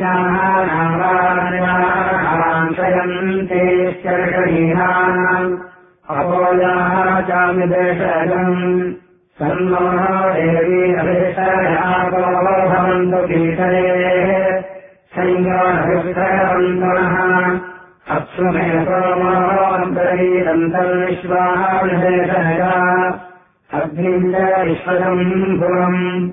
नावान्यन्ते शर्षणीनाम् अपोजाः चामिदेशम् सन्मोह देवी अभिषयापो भवन्तु कीर्तये संयोनभिषयवन्तुनः अप्सुमे सोमोऽन्तरीरन्तर्विश्वाः विशेषया अग्निम् च विश्वसम् भुवम्